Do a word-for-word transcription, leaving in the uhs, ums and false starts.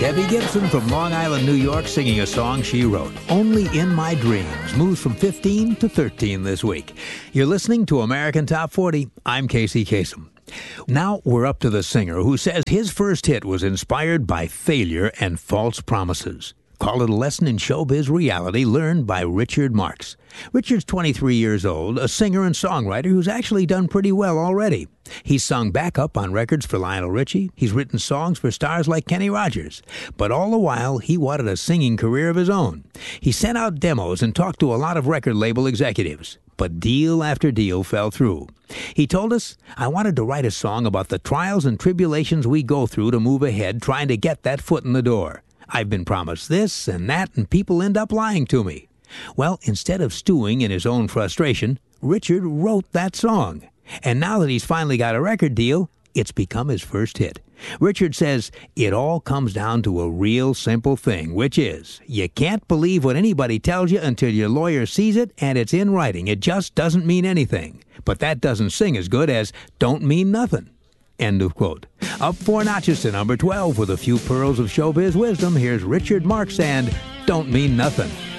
Debbie Gibson from Long Island, New York, singing a song she wrote, Only in My Dreams, moves from fifteen to thirteen this week. You're listening to American Top forty. I'm Casey Kasem. Now we're up to the singer who says his first hit was inspired by failure and false promises. Call it a lesson in showbiz reality learned by Richard Marx. Richard's twenty-three years old, a singer and songwriter who's actually done pretty well already. He's sung backup on records for Lionel Richie. He's written songs for stars like Kenny Rogers. But all the while, he wanted a singing career of his own. He sent out demos and talked to a lot of record label executives. But deal after deal fell through. He told us, I wanted to write a song about the trials and tribulations we go through to move ahead, trying to get that foot in the door. I've been promised this and that, and people end up lying to me. Well, instead of stewing in his own frustration, Richard wrote that song. And now that he's finally got a record deal, it's become his first hit. Richard says it all comes down to a real simple thing, which is you can't believe what anybody tells you until your lawyer sees it and it's in writing. It just doesn't mean anything. But that doesn't sing as good as don't mean nothing. End of quote. Up four notches to number twelve with a few pearls of showbiz wisdom, here's Richard Marx and Don't Mean Nothing.